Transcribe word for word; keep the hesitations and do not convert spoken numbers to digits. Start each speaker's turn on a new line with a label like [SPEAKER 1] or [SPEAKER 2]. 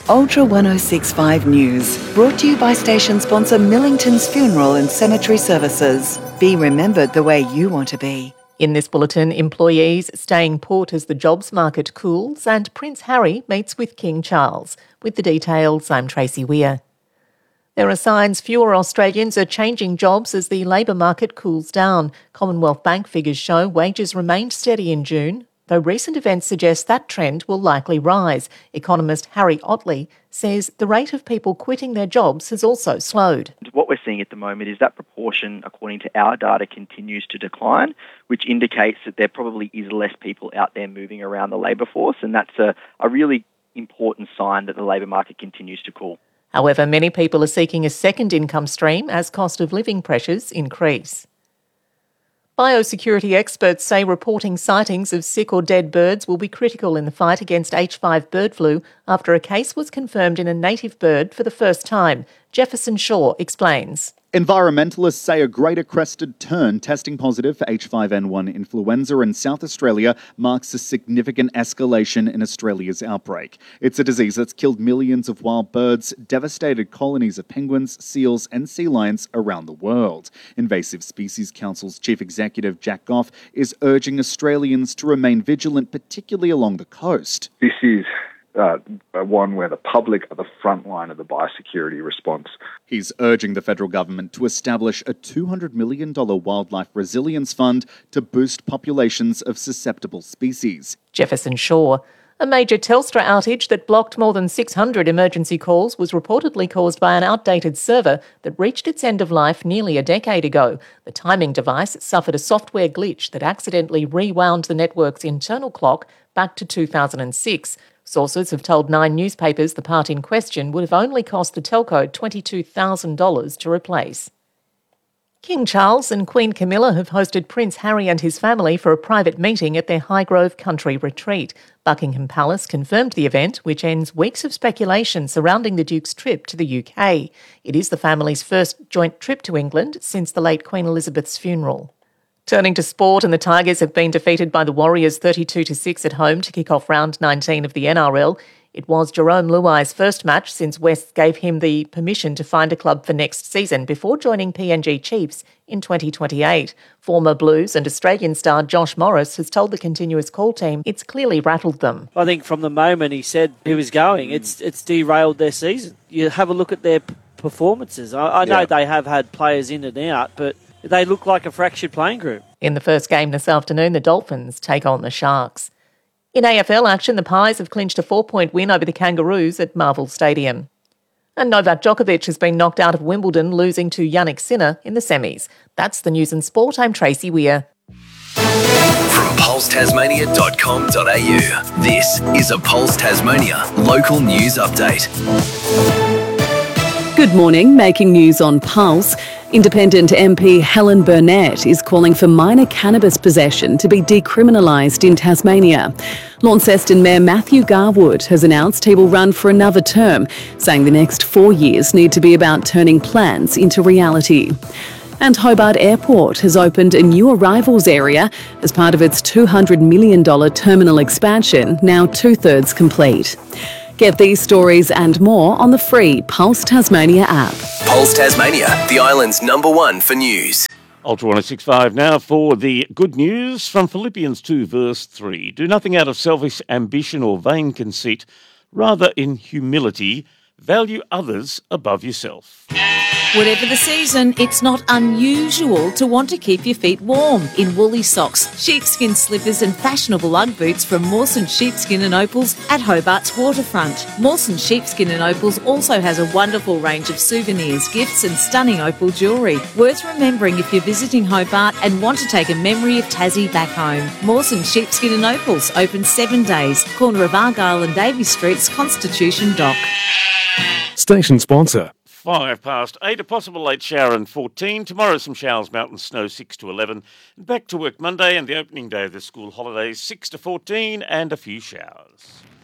[SPEAKER 1] Ultra one oh six point five News, brought to you by station sponsor Millington's Funeral and Cemetery Services. Be remembered the way you want to be.
[SPEAKER 2] In this bulletin, employees staying put as the jobs market cools, and Prince Harry meets with King Charles. With the details, I'm Tracy Weir. There are signs fewer Australians are changing jobs as the labour market cools down. Commonwealth Bank figures show wages remained steady in June, though recent events suggest that trend will likely rise. Economist Harry Otley says the rate of people quitting their jobs has also slowed.
[SPEAKER 3] What we're seeing at the moment is that proportion, according to our data, continues to decline, which indicates that there probably is less people out there moving around the labour force, and that's a, a really important sign that the labour market continues to cool.
[SPEAKER 2] However, many people are seeking a second income stream as cost of living pressures increase. Biosecurity experts say reporting sightings of sick or dead birds will be critical in the fight against H five bird flu after a case was confirmed in a native bird for the first time. Jefferson Shaw explains.
[SPEAKER 4] Environmentalists say a greater crested tern testing positive for H five N one influenza in South Australia marks a significant escalation in Australia's outbreak. It's a disease that's killed millions of wild birds, devastated colonies of penguins, seals and sea lions around the world. Invasive Species Council's Chief Executive Jack Goff is urging Australians to remain vigilant, particularly along the coast.
[SPEAKER 5] This is Uh, one where the public are the front line of the biosecurity response.
[SPEAKER 4] He's urging the federal government to establish a two hundred million dollars wildlife resilience fund to boost populations of susceptible species.
[SPEAKER 2] Jefferson Shaw. A major Telstra outage that blocked more than six hundred emergency calls was reportedly caused by an outdated server that reached its end of life nearly a decade ago. The timing device suffered a software glitch that accidentally rewound the network's internal clock back to two thousand six. Sources have told Nine newspapers the part in question would have only cost the telco twenty-two thousand dollars to replace. King Charles and Queen Camilla have hosted Prince Harry and his family for a private meeting at their Highgrove country retreat. Buckingham Palace confirmed the event, which ends weeks of speculation surrounding the Duke's trip to the U K. It is the family's first joint trip to England since the late Queen Elizabeth's funeral. Turning to sport, and the Tigers have been defeated by the Warriors thirty-two to six at home to kick off round nineteen of the N R L. It was Jerome Luai's first match since West gave him the permission to find a club for next season before joining P N G Chiefs in twenty twenty-eight. Former Blues and Australian star Josh Morris has told the Continuous Call team it's clearly rattled them.
[SPEAKER 6] I think from the moment he said he was going, it's it's derailed their season. You have a look at their p- performances. I, I know yeah. they have had players in and out, but they look like a fractured playing group.
[SPEAKER 2] In the first game this afternoon, the Dolphins take on the Sharks. In A F L action, the Pies have clinched a four-point win over the Kangaroos at Marvel Stadium. And Novak Djokovic has been knocked out of Wimbledon, losing to Yannick Sinner in the semis. That's the news and sport. I'm Tracy Weir.
[SPEAKER 7] From pulse tasmania dot com dot a u, this is a Pulse Tasmania local news update.
[SPEAKER 8] Good morning. Making news on Pulse. Independent M P Helen Burnett is calling for minor cannabis possession to be decriminalised in Tasmania. Launceston Mayor Matthew Garwood has announced he will run for another term, saying the next four years need to be about turning plans into reality. And Hobart Airport has opened a new arrivals area as part of its two hundred million dollars terminal expansion, now two-thirds complete. Get these stories and more on the free Pulse Tasmania app.
[SPEAKER 7] Pulse Tasmania, the island's number one for news.
[SPEAKER 9] Ultra one oh six point five now for the good news from Philippians two verse three. Do nothing out of selfish ambition or vain conceit, rather in humility, value others above yourself.
[SPEAKER 10] Whatever the season, it's not unusual to want to keep your feet warm in woolly socks, sheepskin slippers and fashionable Ugg boots from Mawson Sheepskin and Opals at Hobart's waterfront. Mawson Sheepskin and Opals also has a wonderful range of souvenirs, gifts and stunning opal jewellery. Worth remembering if you're visiting Hobart and want to take a memory of Tassie back home. Mawson Sheepskin and Opals, open seven days, corner of Argyle and Davies Streets, Constitution Dock.
[SPEAKER 11] Station sponsor.
[SPEAKER 9] Five past eight, a possible late shower and fourteen. Tomorrow some showers, mountain snow six to eleven. Back to work Monday and the opening day of the school holidays six to fourteen and a few showers.